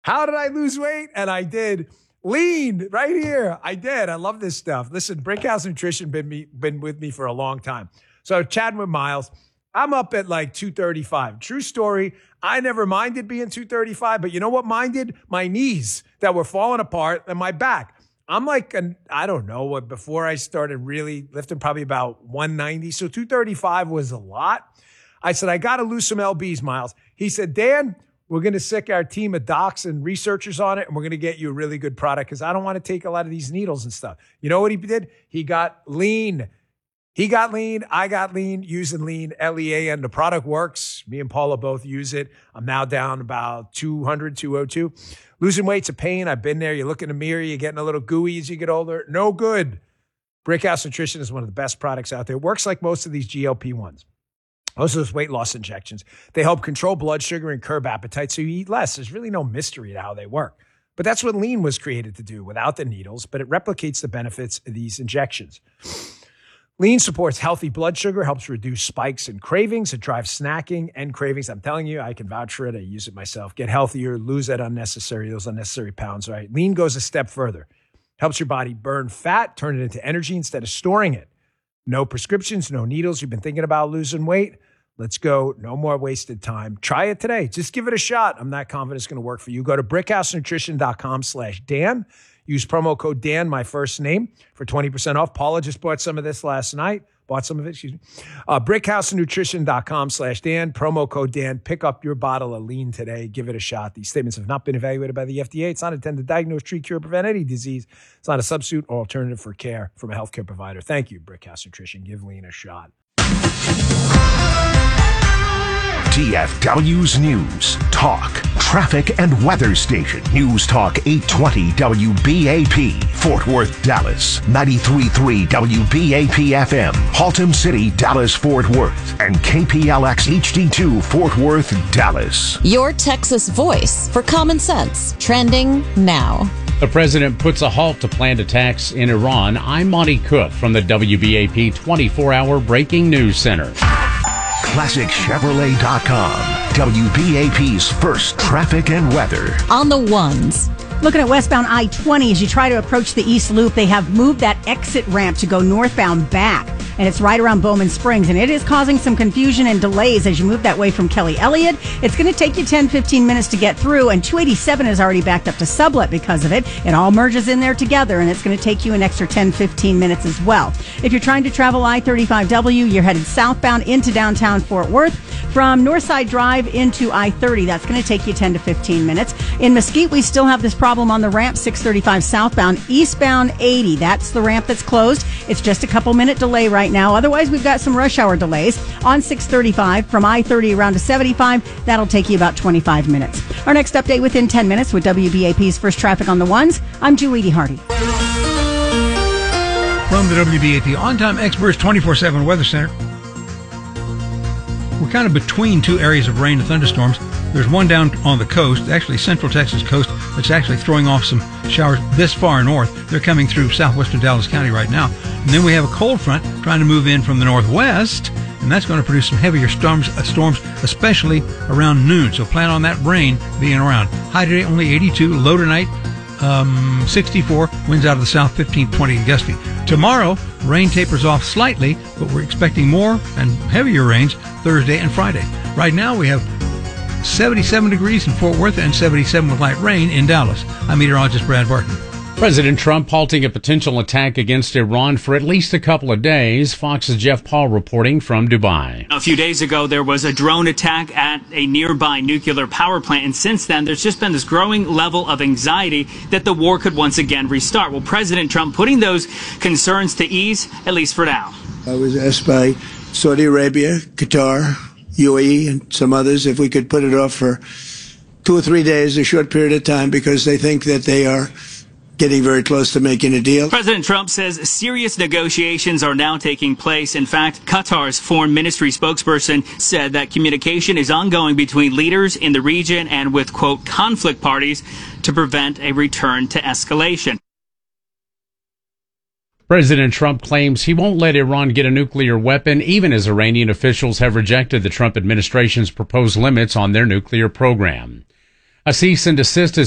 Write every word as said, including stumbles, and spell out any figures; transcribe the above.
How did I lose weight? And I did. Lean right here. I did. I love this stuff. Listen, Brickhouse Nutrition been me been with me for a long time. So chatting with Miles, I'm up at like two thirty-five. True story. I never minded being two thirty-five, but you know what minded? My knees that were falling apart and my back. I'm like, an, I don't know what, before I started really lifting, probably about one ninety. So two thirty-five was a lot. I said, I got to lose some L Bs, Miles. He said, Dan, we're going to sick our team of docs and researchers on it, and we're going to get you a really good product because I don't want to take a lot of these needles and stuff. You know what he did? He got lean. He got lean. I got lean using lean, L E A N. The product works. Me and Paula both use it. I'm now down about two hundred, two oh two. Losing weight's a pain. I've been there. You look in the mirror, you're getting a little gooey as you get older. No good. Brickhouse Nutrition is one of the best products out there. It works like most of these G L P ones. Most of those weight loss injections. They help control blood sugar and curb appetite so you eat less. There's really no mystery to how they work. But that's what lean was created to do without the needles, but it replicates the benefits of these injections. Lean supports healthy blood sugar, helps reduce spikes and cravings. It drives snacking and cravings. I'm telling you, I can vouch for it. I use it myself. Get healthier, lose that unnecessary, those unnecessary pounds, right? Lean goes a step further. Helps your body burn fat, turn it into energy instead of storing it. No prescriptions, no needles. You've been thinking about losing weight? Let's go. No more wasted time. Try it today. Just give it a shot. I'm not confident it's going to work for you. Go to brickhousenutrition.com slash Dan. Use promo code Dan, my first name, for twenty percent off. Paula just bought some of this last night. Bought some of it, excuse me. Uh, brickhousenutrition.com slash Dan. Promo code Dan. Pick up your bottle of lean today. Give it a shot. These statements have not been evaluated by the F D A. It's not intended to diagnose, treat, cure, prevent any disease. It's not a substitute or alternative for care from a healthcare provider. Thank you, Brickhouse Nutrition. Give lean a shot. T F W's News, Talk, Traffic and Weather Station. News Talk eight twenty W B A P, Fort Worth, Dallas. ninety-three point three W B A P F M, Haltom City, Dallas, Fort Worth. And K P L X H D two, Fort Worth, Dallas. Your Texas voice for common sense. Trending now. The president puts a halt to planned attacks in Iran. I'm Monty Cook from the W B A P twenty-four hour Breaking News Center. Classic Chevrolet dot com, W B A P's first traffic and weather. On the ones. Looking at westbound I twenty, as you try to approach the East Loop, they have moved that exit ramp to go northbound back. And it's right around Bowman Springs. And it is causing some confusion and delays as you move that way from Kelly Elliott. It's going to take you ten, fifteen minutes to get through. And two eighty-seven is already backed up to Sublet because of it. It all merges in there together. And it's going to take you an extra ten, fifteen minutes as well. If you're trying to travel I thirty-five W, you're headed southbound into downtown Fort Worth. From Northside Drive into I thirty, that's going to take you ten to fifteen minutes. In Mesquite, we still have this problem on the ramp, six thirty-five southbound, eastbound eighty. That's the ramp that's closed. It's just a couple minute delay right now. Otherwise, we've got some rush hour delays on six thirty-five from I thirty around to seventy-five. That'll take you about twenty-five minutes. Our next update within ten minutes with W B A P's First Traffic on the Ones. I'm Julie Hardy. From the W B A P On-Time Experts twenty-four seven Weather Center. We're kind of between two areas of rain and thunderstorms. There's one down on the coast, actually Central Texas coast, that's actually throwing off some showers this far north. They're coming through southwestern Dallas County right now. And then we have a cold front trying to move in from the northwest, and that's going to produce some heavier storms, uh, storms, especially around noon. So plan on that rain being around. High today only eighty-two, low tonight um, sixty-four, winds out of the south fifteen, twenty and gusty. Tomorrow, rain tapers off slightly, but we're expecting more and heavier rains Thursday and Friday. Right now we have seventy-seven degrees in Fort Worth and seventy-seven with light rain in Dallas. I'm meteorologist Brad Barton. President Trump halting a potential attack against Iran for at least a couple of days. Fox's Jeff Paul reporting from Dubai. A few days ago, there was a drone attack at a nearby nuclear power plant, and since then, there's just been this growing level of anxiety that the war could once again restart. Well, President Trump putting those concerns to ease, at least for now. I was asked by Saudi Arabia, Qatar, U A E, and some others if we could put it off for two or three days, a short period of time, because they think that they are getting very close to making a deal. President Trump says serious negotiations are now taking place. In fact, Qatar's foreign ministry spokesperson said that communication is ongoing between leaders in the region and with, quote, conflict parties to prevent a return to escalation. President Trump claims he won't let Iran get a nuclear weapon, even as Iranian officials have rejected the Trump administration's proposed limits on their nuclear program. A cease and desist is